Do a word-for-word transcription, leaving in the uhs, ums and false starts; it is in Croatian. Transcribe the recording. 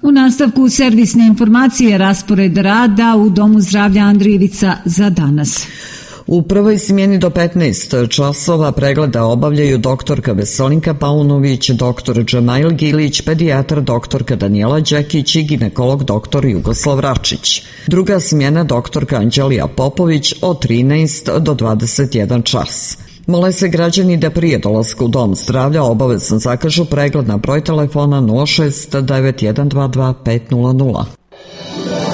U nastavku servisne informacije raspored rada u Domu zdravlja Andrijevica za danas. U prvoj smjeni do petnaest časova pregleda obavljaju doktorka Veselinka Paunović, doktor Džemail Gilić, pedijatar doktorka Danijela Đekić i ginekolog doktor Jugoslav Račić. Druga smjena doktorka Anđelija Popović od trinaest do dvadeset jedan čas. Mole se građani da prije dolaska u Dom zdravlja obavezno zakažu pregled na broj telefona nula šest devet jedan dva dva pet nula nula.